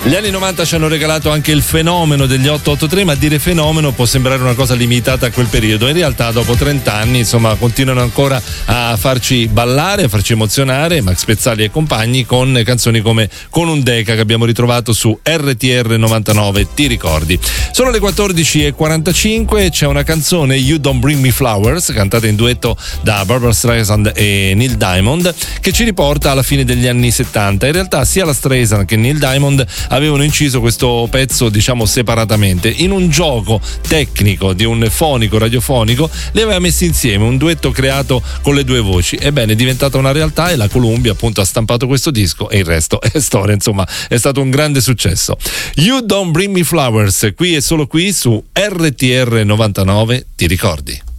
Gli anni 90 ci hanno regalato anche il fenomeno degli 883, ma dire fenomeno può sembrare una cosa limitata a quel periodo. In realtà dopo 30 anni, insomma, continuano ancora a farci ballare, a farci emozionare, Max Pezzali e compagni, con canzoni come Con un Deca, che abbiamo ritrovato su RTR 99, ti ricordi? Sono le 14:45, c'è una canzone, You Don't Bring Me Flowers, cantata in duetto da Barbra Streisand e Neil Diamond, che ci riporta alla fine degli anni 70. In realtà sia la Streisand che Neil Diamond avevano inciso questo pezzo, diciamo, separatamente. In un gioco tecnico di un fonico radiofonico li aveva messi insieme, un duetto creato con le due voci. Ebbene, è diventata una realtà e la Columbia appunto ha stampato questo disco e il resto è storia. Insomma, è stato un grande successo. You Don't Bring Me Flowers, qui e solo qui su RTR 99, ti ricordi?